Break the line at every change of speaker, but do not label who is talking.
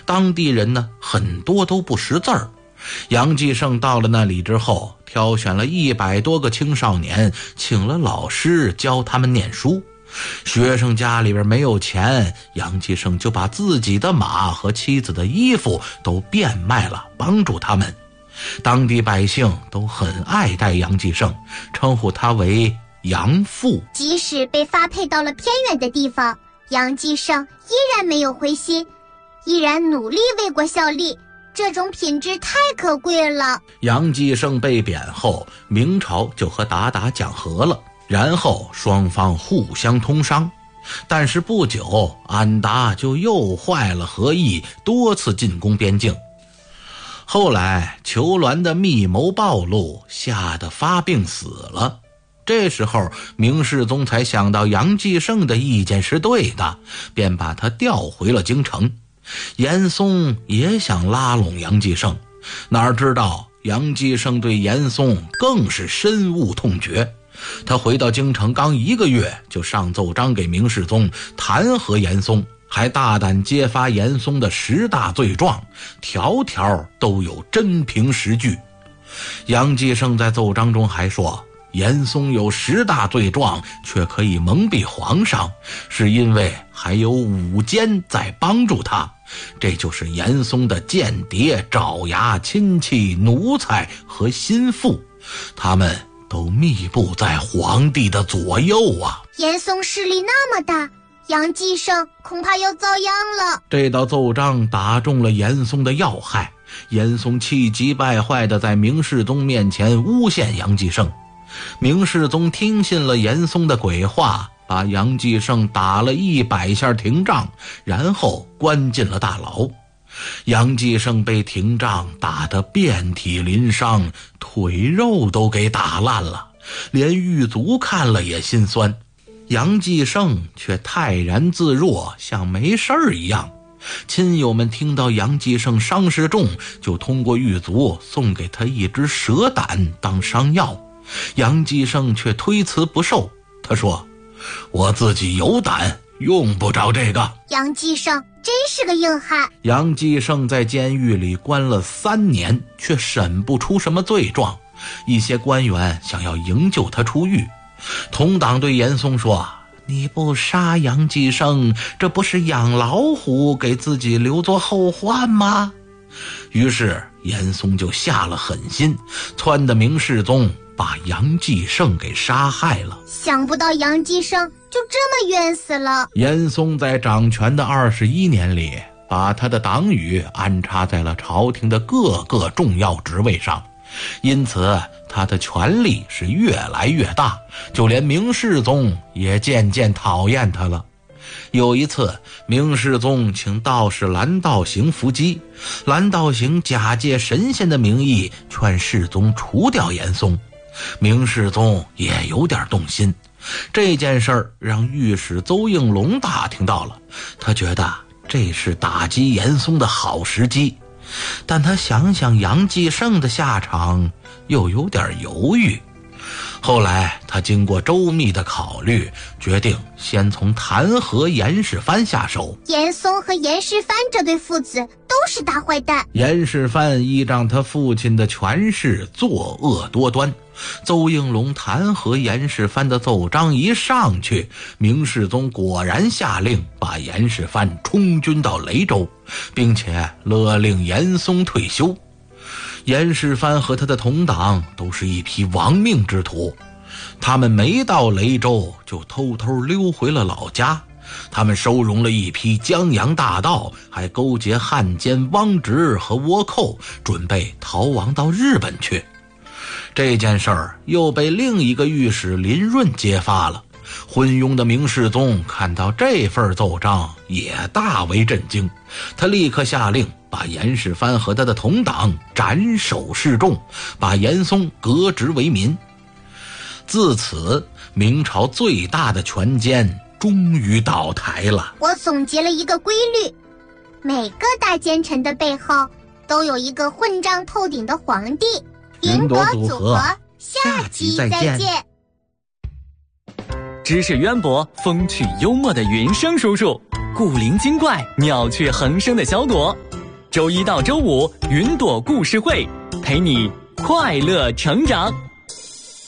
当地人呢很多都不识字儿。杨继盛到了那里之后，挑选了100多个青少年，请了老师教他们念书。学生家里边没有钱，杨继盛就把自己的马和妻子的衣服都变卖了，帮助他们。当地百姓都很爱戴杨继盛，称呼他为杨父。
即使被发配到了偏远的地方，杨继盛依然没有灰心，依然努力为国效力，这种品质太可贵了。
杨继盛被贬后，明朝就和鞑靼讲和了，然后双方互相通商。但是不久，安达就又坏了和议，多次进攻边境。后来裘鸾的密谋暴露，吓得发病死了。这时候明世宗才想到杨继盛的意见是对的，便把他调回了京城。严嵩也想拉拢杨继盛，哪知道杨继盛对严嵩更是深恶痛绝。他回到京城刚1个月，就上奏章给明世宗弹劾严嵩，还大胆揭发严嵩的10大罪状，条条都有真凭实据。杨继盛在奏章中还说，严嵩有10大罪状，却可以蒙蔽皇上，是因为还有5奸在帮助他，这就是严嵩的间谍、爪牙、亲戚、奴才和心腹，他们都密布在皇帝的左右啊！
严嵩势力那么大，杨继盛恐怕要遭殃了。
这道奏章打中了严嵩的要害，严嵩气急败坏地在明世宗面前诬陷杨继盛。明世宗听信了严嵩的鬼话，把杨继盛打了100下廷杖，然后关进了大牢。杨继盛被廷杖打得遍体鳞伤，腿肉都给打烂了，连狱卒看了也心酸。杨继盛却泰然自若，像没事儿一样。亲友们听到杨继盛伤势重，就通过狱卒送给他一只蛇胆当伤药。杨继盛却推辞不受，他说，我自己有胆，用不着这个。
杨继盛真是个硬汉。
杨继盛在监狱里关了3年，却审不出什么罪状，一些官员想要营救他出狱。同党对严嵩说，你不杀杨继盛，这不是养老虎给自己留作后患吗？于是严嵩就下了狠心，撺掇明世宗把杨继盛给杀害了。
想不到杨继盛就这么冤死了。
严嵩在掌权的21年里，把他的党羽安插在了朝廷的各个重要职位上，因此他的权力是越来越大，就连明世宗也渐渐讨厌他了。有一次，明世宗请道士蓝道行伏击，蓝道行假借神仙的名义劝世宗除掉严嵩。明世宗也有点动心，这件事儿让御史邹应龙打听到了，他觉得这是打击严嵩的好时机，但他想想杨继盛的下场，又有点犹豫。后来他经过周密的考虑，决定先从弹劾严世蕃下手。
严嵩和严世蕃这对父子都是大坏蛋。
严世蕃依仗他父亲的权势，作恶多端。邹应龙弹劾严世蕃的奏章一上去，明世宗果然下令把严世蕃充军到雷州，并且勒令严嵩退休。严世蕃和他的同党都是一批亡命之徒，他们没到雷州就偷偷溜回了老家。他们收容了一批江洋大盗，还勾结汉奸汪直和倭寇，准备逃亡到日本去。这件事儿又被另一个御史林润揭发了。昏庸的明世宗看到这份奏章也大为震惊，他立刻下令把严世蕃和他的同党斩首示众，把严嵩革职为民。自此，明朝最大的权奸终于倒台了。
我总结了一个规律，每个大奸臣的背后都有一个混账透顶的皇帝。
云朵组合，
下期再见。
知识渊博、风趣幽默的云生叔叔，古灵精怪、妙趣横生的小果， 周一到周五，云朵故事会陪你快乐成长。